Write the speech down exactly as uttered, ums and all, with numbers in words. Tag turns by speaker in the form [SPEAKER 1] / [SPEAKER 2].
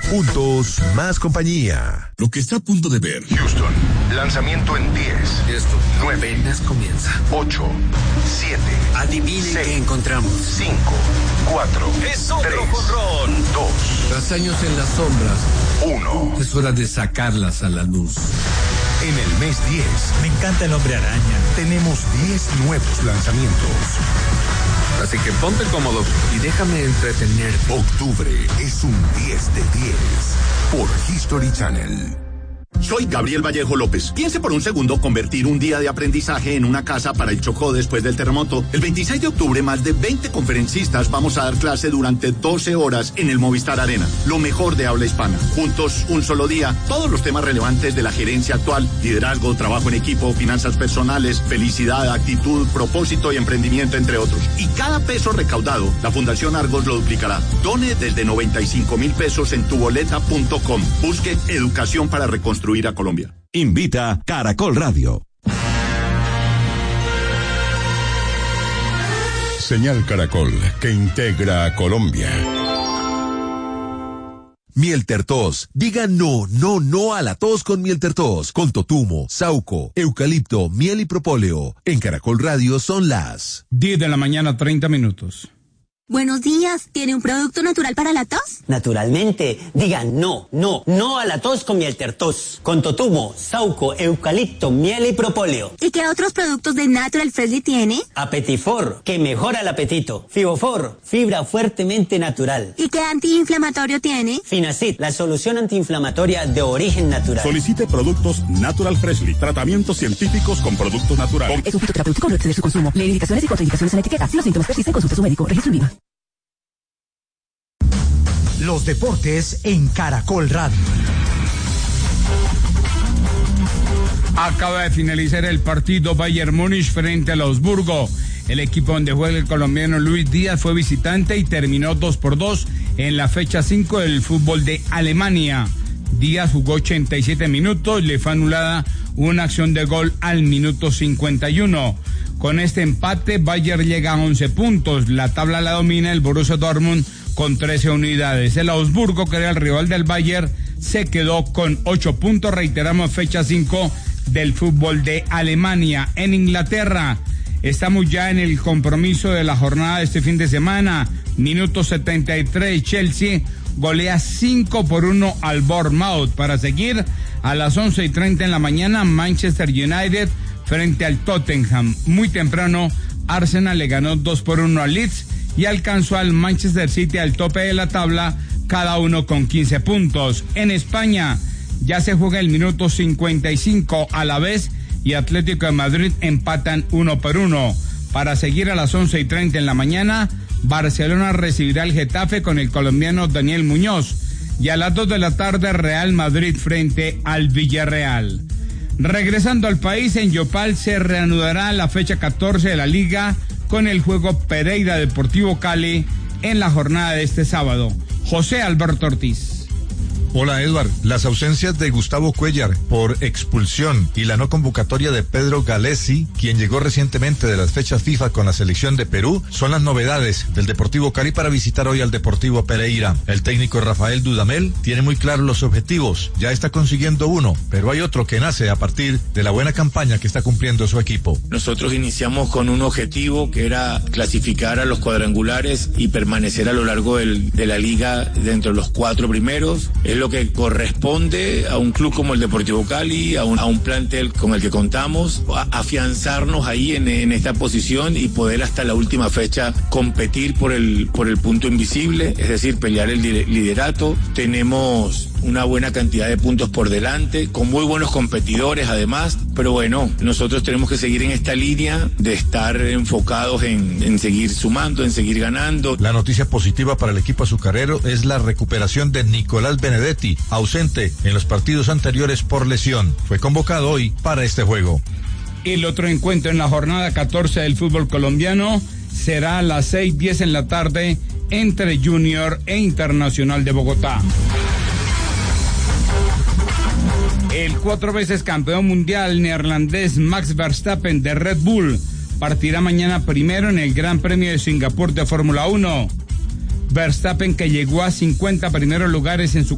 [SPEAKER 1] Juntos, más compañía.
[SPEAKER 2] Lo que está a punto de ver.
[SPEAKER 3] Houston, lanzamiento en diez.
[SPEAKER 4] Esto
[SPEAKER 3] nueve.
[SPEAKER 4] apenas comienza.
[SPEAKER 3] ocho. siete.
[SPEAKER 4] Adivinen
[SPEAKER 3] seis,
[SPEAKER 4] qué encontramos.
[SPEAKER 3] cinco. cuatro.
[SPEAKER 4] Es otro
[SPEAKER 3] tres,
[SPEAKER 4] jonrón.
[SPEAKER 3] dos.
[SPEAKER 4] Tras años en las sombras.
[SPEAKER 3] uno.
[SPEAKER 4] Es hora de sacarlas a la luz.
[SPEAKER 1] En el mes diez, me encanta el Hombre Araña. Tenemos diez nuevos lanzamientos.
[SPEAKER 4] Así que ponte cómodo y déjame entretenerte.
[SPEAKER 1] Octubre es un diez de diez por History Channel.
[SPEAKER 5] Soy Gabriel Vallejo López. Piense por un segundo convertir un día de aprendizaje en una casa para el Chocó después del terremoto. El veintiséis de octubre, más de veinte conferencistas vamos a dar clase durante doce horas en el Movistar Arena. Lo mejor de habla hispana. Juntos, un solo día, todos los temas relevantes de la gerencia actual: liderazgo, trabajo en equipo, finanzas personales, felicidad, actitud, propósito y emprendimiento, entre otros. Y cada peso recaudado, la Fundación Argos lo duplicará. Done desde noventa y cinco mil pesos en tuboleta punto com. Busque educación para reconstruir a Colombia.
[SPEAKER 6] Invita Caracol Radio.
[SPEAKER 1] Señal Caracol, que integra a Colombia.
[SPEAKER 6] Miel Tertos. Diga no, no, no a la tos con Miel Tertos. Con totumo, sauco, eucalipto, miel y propóleo. En Caracol Radio son las
[SPEAKER 7] diez de la mañana, treinta minutos.
[SPEAKER 8] Buenos días, ¿tiene un producto natural para la tos?
[SPEAKER 9] Naturalmente, digan no, no, no a la tos con Miel Tertos, con totumo, sauco, eucalipto, miel y propóleo.
[SPEAKER 8] ¿Y qué otros productos de Natural Freshly tiene?
[SPEAKER 9] Apetifor, que mejora el apetito. Fibofor, fibra fuertemente natural.
[SPEAKER 8] ¿Y qué antiinflamatorio tiene?
[SPEAKER 9] Finacid, la solución antiinflamatoria de origen natural.
[SPEAKER 10] Solicite productos Natural Freshly, tratamientos científicos con productos naturales.
[SPEAKER 11] Es un fitoterapéutico, no exceder su consumo. Lee indicaciones y contraindicaciones en la etiqueta. Si los síntomas persisten, consulte a su médico. Registro INVIMA.
[SPEAKER 12] Los deportes en Caracol Radio.
[SPEAKER 7] Acaba de finalizar el partido Bayern Múnich frente al Augsburgo. El equipo donde juega el colombiano Luis Díaz fue visitante y terminó dos por dos en la fecha cinco del fútbol de Alemania. Díaz jugó ochenta y siete minutos, le fue anulada una acción de gol al minuto cincuenta y uno. Con este empate, Bayern llega a once puntos. La tabla la domina el Borussia Dortmund con trece unidades. El Augsburgo, que era el rival del Bayern, se quedó con ocho puntos. Reiteramos, fecha cinco del fútbol de Alemania. En Inglaterra, estamos ya en el compromiso de la jornada de este fin de semana. Minuto setenta y tres, Chelsea golea cinco por uno al Bournemouth. Para seguir, a las once y treinta en la mañana, Manchester United frente al Tottenham. Muy temprano, Arsenal le ganó dos por uno al Leeds y alcanzó al Manchester City al tope de la tabla, cada uno con quince puntos. En España ya se juega el minuto cincuenta y cinco, Alavés y Atlético de Madrid empatan uno por uno. Para seguir, a las once y treinta en la mañana, Barcelona recibirá al Getafe con el colombiano Daniel Muñoz. Y a las dos de la tarde, Real Madrid frente al Villarreal. Regresando al país, en Yopal se reanudará la fecha catorce de la Liga con el juego Pereira Deportivo Cali en la jornada de este sábado. José Alberto Ortiz.
[SPEAKER 13] Hola, Edward. Las ausencias de Gustavo Cuéllar por expulsión y la no convocatoria de Pedro Galesi, quien llegó recientemente de las fechas FIFA con la selección de Perú, son las novedades del Deportivo Cali para visitar hoy al Deportivo Pereira. El técnico Rafael Dudamel tiene muy claros los objetivos, ya está consiguiendo uno, pero hay otro que nace a partir de la buena campaña que está cumpliendo su equipo.
[SPEAKER 14] Nosotros iniciamos con un objetivo que era clasificar a los cuadrangulares y permanecer a lo largo del, de la liga dentro de los cuatro primeros. Es lo que corresponde a un club como el Deportivo Cali, a un, a un plantel con el que contamos, a, afianzarnos ahí en, en esta posición y poder hasta la última fecha competir por el, por el punto invisible, es decir, pelear el liderato. Tenemos una buena cantidad de puntos por delante, con muy buenos competidores además, pero bueno, nosotros tenemos que seguir en esta línea de estar enfocados en, en seguir sumando, en seguir ganando.
[SPEAKER 13] La noticia positiva para el equipo azucarero es la recuperación de Nicolás Benedetti, ausente en los partidos anteriores por lesión. Fue convocado hoy para este juego.
[SPEAKER 7] El otro encuentro en la jornada catorce del fútbol colombiano será a las seis diez en la tarde entre Junior e Internacional de Bogotá. El cuatro veces campeón mundial neerlandés Max Verstappen de Red Bull partirá mañana primero en el Gran Premio de Singapur de Fórmula uno. Verstappen, que llegó a cincuenta primeros lugares en su